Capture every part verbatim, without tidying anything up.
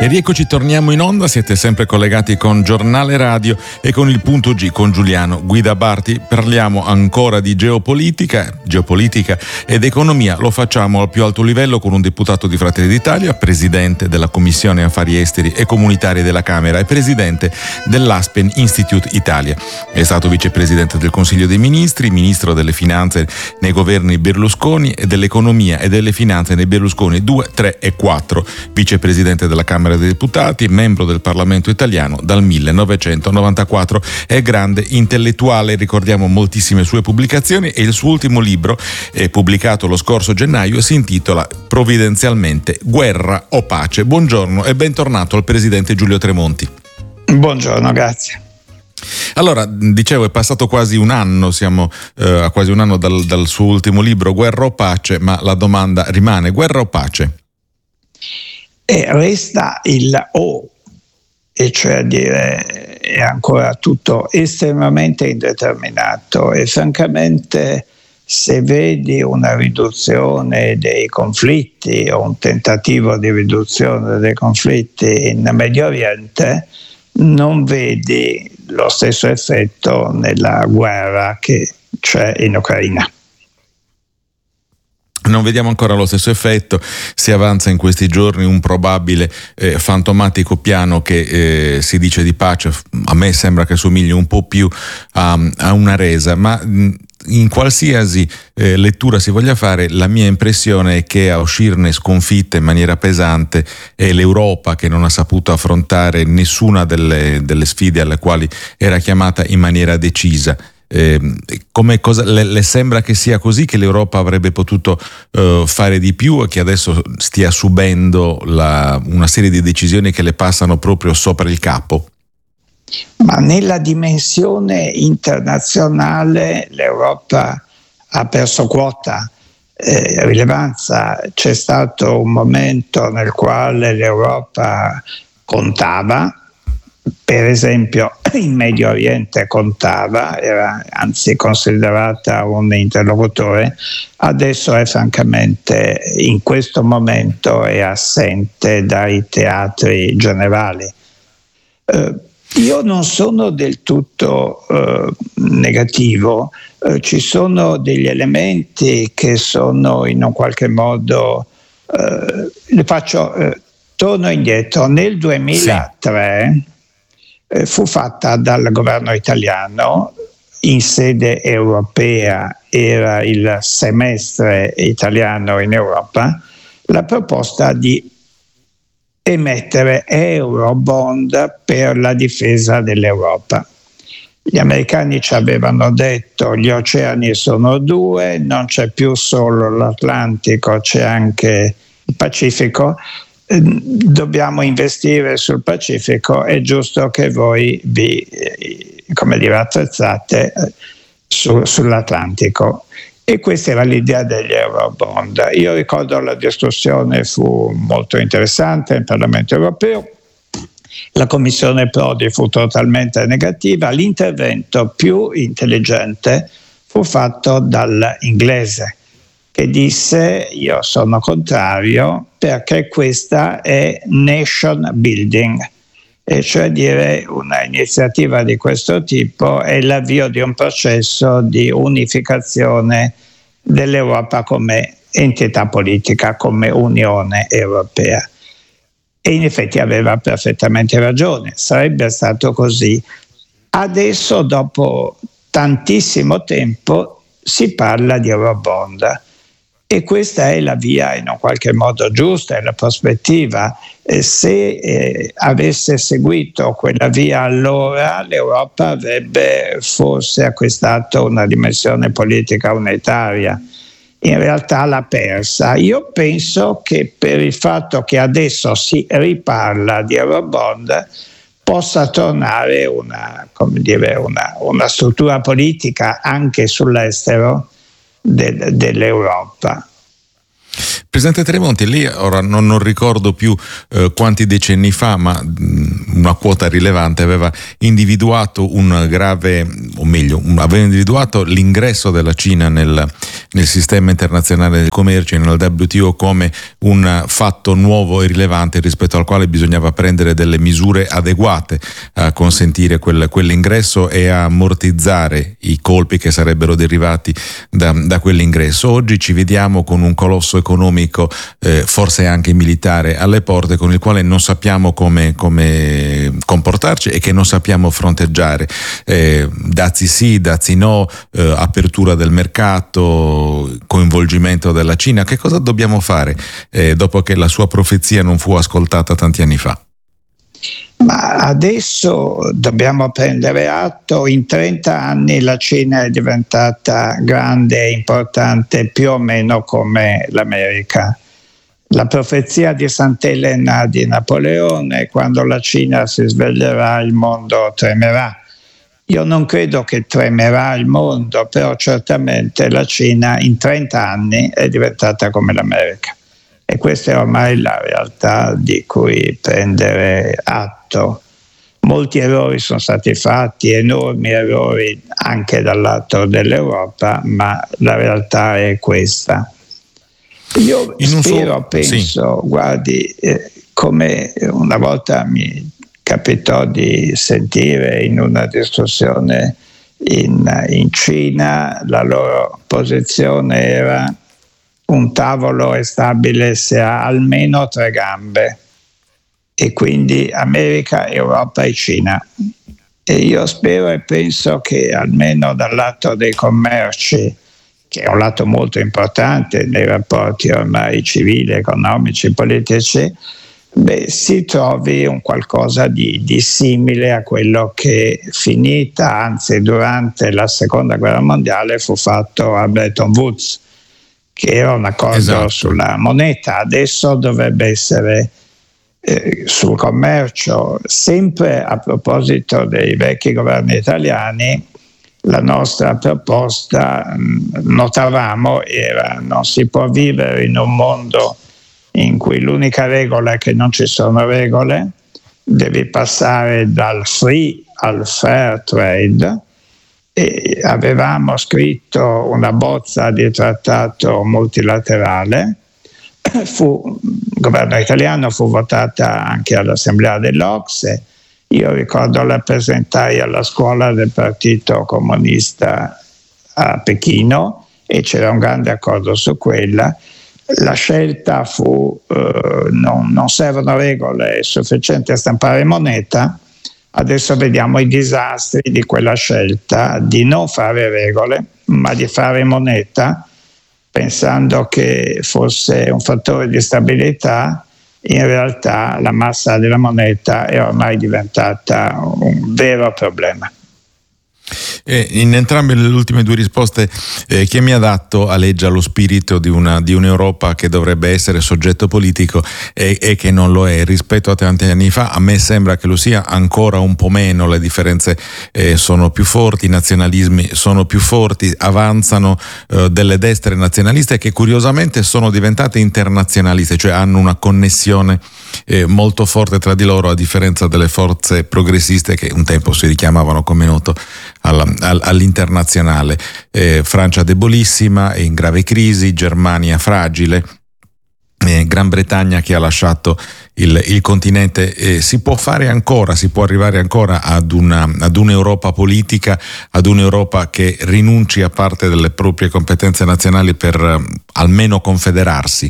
E rieccoci, torniamo in onda, siete sempre collegati con Giornale Radio e con il Punto G con Giuliano Guida Barti. Parliamo ancora di geopolitica, geopolitica ed economia, lo facciamo al più alto livello con un deputato di Fratelli d'Italia, presidente della Commissione Affari Esteri e Comunitari della Camera e presidente dell'Aspen Institute Italia. È stato vicepresidente del Consiglio dei Ministri, ministro delle Finanze nei governi Berlusconi e dell'Economia e delle Finanze nei Berlusconi due, tre e quattro, vicepresidente della Camera dei Deputati, membro del Parlamento italiano dal millenovecentonovantaquattro. È grande intellettuale, ricordiamo moltissime sue pubblicazioni e il suo ultimo libro, eh, pubblicato lo scorso gennaio, si intitola provvidenzialmente Guerra o Pace. Buongiorno e bentornato al presidente Giulio Tremonti. Buongiorno, grazie. Allora, dicevo, è passato quasi un anno, siamo eh, a quasi un anno dal, dal suo ultimo libro Guerra o Pace, ma la domanda rimane: guerra o pace? E resta il o, e cioè a dire è ancora tutto estremamente indeterminato e francamente se vedi una riduzione dei conflitti o un tentativo di riduzione dei conflitti in Medio Oriente, non vedi lo stesso effetto nella guerra che c'è in Ucraina. Non vediamo ancora lo stesso effetto, si avanza in questi giorni un probabile eh, fantomatico piano che eh, si dice di pace, a me sembra che somigli un po' più a, a una resa, ma mh, in qualsiasi eh, lettura si voglia fare, la mia impressione è che a uscirne sconfitta in maniera pesante è l'Europa, che non ha saputo affrontare nessuna delle, delle sfide alle quali era chiamata in maniera decisa. Eh, come cosa, le, le sembra che sia così, che l'Europa avrebbe potuto uh, fare di più e che adesso stia subendo la, una serie di decisioni che le passano proprio sopra il capo? Ma nella dimensione internazionale l'Europa ha perso quota, eh, rilevanza. C'è stato un momento nel quale l'Europa contava, per esempio in Medio Oriente contava, era anzi considerata un interlocutore, adesso è francamente in questo momento è assente dai teatri generali. Eh, io non sono del tutto eh, negativo, eh, ci sono degli elementi che sono in un qualche modo, eh, le faccio, eh, torno indietro, nel duemilatré sì. Fu fatta dal governo italiano in sede europea, era il semestre italiano in Europa, la proposta di emettere eurobond per la difesa dell'Europa. Gli americani ci avevano detto gli oceani sono due, non c'è più solo l'Atlantico, c'è anche il Pacifico. Dobbiamo investire sul Pacifico, è giusto che voi vi come dire, attrezzate su, sull'Atlantico. E questa era l'idea degli eurobond. Io ricordo la discussione fu molto interessante in Parlamento europeo, la Commissione Prodi fu totalmente negativa, l'intervento più intelligente fu fatto dall'inglese, che disse io sono contrario perché questa è nation building, e cioè dire una iniziativa di questo tipo è l'avvio di un processo di unificazione dell'Europa come entità politica, come Unione Europea. E in effetti aveva perfettamente ragione, sarebbe stato così. Adesso, dopo tantissimo tempo, si parla di Eurobond. E questa è la via in un qualche modo giusta, è la prospettiva. Eh, se eh, avesse seguito quella via allora l'Europa avrebbe forse acquistato una dimensione politica unitaria. In realtà l'ha persa. Io penso che per il fatto che adesso si riparla di Eurobond possa tornare una, come dire, una, una struttura politica anche sull'estero De, dell'Europa. Presidente Tremonti, lì ora non, non ricordo più eh, quanti decenni fa, ma mh, una quota rilevante aveva individuato un grave, o meglio, un, aveva individuato l'ingresso della Cina nel, nel sistema internazionale del commercio, nel W T O, come un fatto nuovo e rilevante rispetto al quale bisognava prendere delle misure adeguate a consentire quel, quell'ingresso e a ammortizzare i colpi che sarebbero derivati da, da quell'ingresso. Oggi ci vediamo con un colosso economico, Eh, forse anche militare alle porte, con il quale non sappiamo come, come comportarci e che non sappiamo fronteggiare. Eh, dazi sì, dazi no, eh, apertura del mercato, coinvolgimento della Cina. Che cosa dobbiamo fare eh, dopo che la sua profezia non fu ascoltata tanti anni fa? Ma adesso dobbiamo prendere atto, in trenta anni la Cina è diventata grande e importante più o meno come l'America. La profezia di Sant'Elena di Napoleone: quando la Cina si sveglierà il mondo tremerà. Io non credo che tremerà il mondo, però certamente la Cina in trenta anni è diventata come l'America. E questa è ormai la realtà di cui prendere atto. Molti errori sono stati fatti, enormi errori anche dal lato dell'Europa, ma la realtà è questa. Io In spero, suo... penso, sì. guardi, eh, come una volta mi capitò di sentire in una discussione in, in Cina, la loro posizione era: un tavolo è stabile se ha almeno tre gambe, e quindi America, Europa e Cina. E io spero e penso che almeno dal lato dei commerci, che è un lato molto importante nei rapporti ormai civili, economici, politici, beh, si trovi un qualcosa di, di simile a quello che finita, anzi durante la seconda guerra mondiale, fu fatto a Bretton Woods, che era un accordo esatto. sulla moneta. Adesso dovrebbe essere eh, sul commercio. Sempre a proposito dei vecchi governi italiani, la nostra proposta, notavamo, era: non si può vivere in un mondo in cui l'unica regola è che non ci sono regole, devi passare dal free al fair trade. E avevamo scritto una bozza di trattato multilaterale, fu, il governo italiano fu votata anche all'Assemblea dell'O C S E. Io ricordo la presentai alla scuola del Partito Comunista a Pechino e c'era un grande accordo su quella. La scelta fu eh, non, non servono regole, è sufficiente stampare moneta. Adesso vediamo i disastri di quella scelta di non fare regole, ma di fare moneta, pensando che fosse un fattore di stabilità. In realtà la massa della moneta è ormai diventata un vero problema. Eh, in entrambe le ultime due risposte eh, che mi ha dato aleggia lo spirito di, una, di un'Europa che dovrebbe essere soggetto politico e, e che non lo è rispetto a tanti anni fa. A me sembra che lo sia ancora un po' meno, le differenze eh, sono più forti, i nazionalismi sono più forti, avanzano eh, delle destre nazionaliste che curiosamente sono diventate internazionaliste, cioè hanno una connessione eh, molto forte tra di loro, a differenza delle forze progressiste che un tempo si richiamavano, come noto, alla, all'internazionale. Eh, Francia debolissima e in grave crisi, Germania fragile, eh, Gran Bretagna che ha lasciato il, il continente. Eh, si può fare ancora, si può arrivare ancora ad, una, ad un'Europa politica, ad un'Europa che rinunci a parte delle proprie competenze nazionali per eh, almeno confederarsi?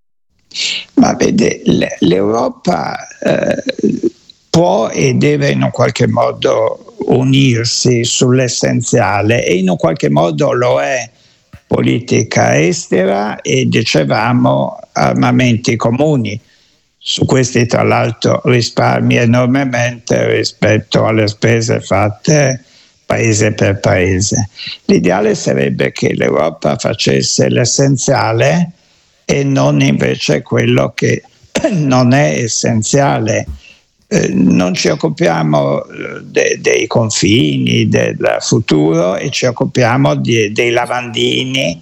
Ma vede, l'Europa eh, può e deve in un qualche modo unirsi sull'essenziale, e in un qualche modo lo è: politica estera e, dicevamo, armamenti comuni. Su questi tra l'altro risparmi enormemente rispetto alle spese fatte paese per paese. L'ideale sarebbe che l'Europa facesse l'essenziale e non invece quello che non è essenziale. Eh, non ci occupiamo de, dei confini, del futuro, e ci occupiamo di, dei lavandini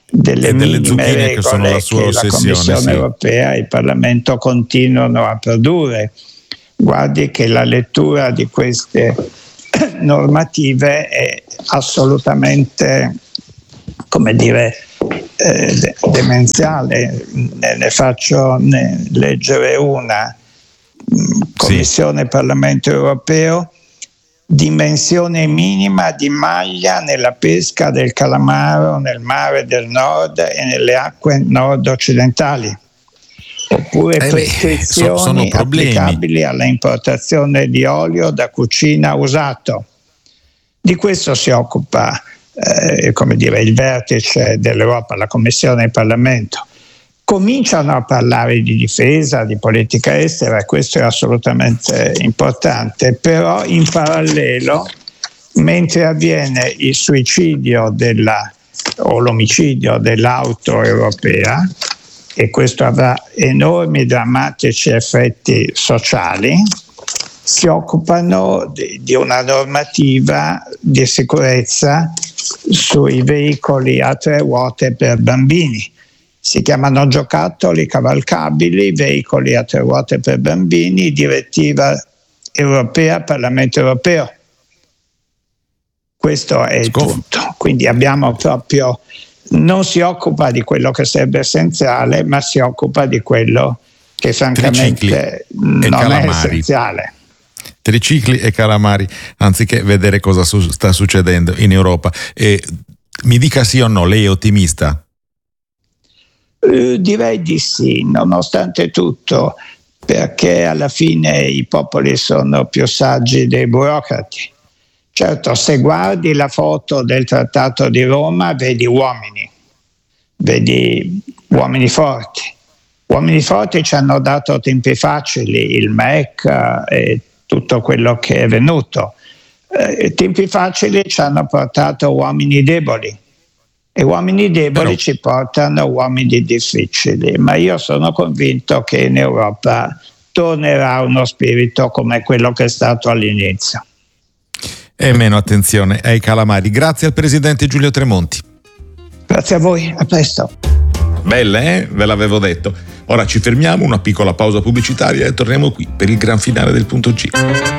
delle, delle minime regole che, sono la, sua che la Commissione sì. europea e il Parlamento continuano a produrre. Guardi che la lettura di queste normative è assolutamente, come dire, eh, demenziale. Ne, ne faccio ne leggere una. Commissione sì. Parlamento europeo: dimensione minima di maglia nella pesca del calamaro nel mare del nord e nelle acque nord-occidentali. Oppure eh prescrizioni sono applicabili alla importazione di olio da cucina usato. Di questo si occupa eh, come dire, il vertice dell'Europa, la Commissione e il Parlamento. Cominciano a parlare di difesa, di politica estera, e questo è assolutamente importante, però in parallelo, mentre avviene il suicidio della, o l'omicidio dell'auto europea, e questo avrà enormi drammatici effetti sociali, si occupano di, di una normativa di sicurezza sui veicoli a tre ruote per bambini. Si chiamano giocattoli cavalcabili, veicoli a tre ruote per bambini, direttiva europea, Parlamento europeo. Questo è il Scof. punto. Quindi abbiamo proprio, non si occupa di quello che sarebbe essenziale, ma si occupa di quello che francamente non calamari. è essenziale. Tricicli e calamari, anziché vedere cosa su- sta succedendo in Europa. E mi dica sì o no, lei è ottimista? Uh, direi di sì, nonostante tutto, perché alla fine i popoli sono più saggi dei burocrati. Certo, se guardi la foto del Trattato di Roma, vedi uomini, vedi uomini forti. Uomini forti ci hanno dato tempi facili, il M E C e tutto quello che è venuto. Eh, tempi facili ci hanno portato uomini deboli. E uomini deboli Però... ci portano uomini difficili, ma io sono convinto che in Europa tornerà uno spirito come quello che è stato all'inizio. E meno attenzione ai calamari. Grazie al presidente Giulio Tremonti. Grazie a voi, a presto. Bella, eh? Ve l'avevo detto. Ora ci fermiamo, una piccola pausa pubblicitaria e torniamo qui per il gran finale del Punto G.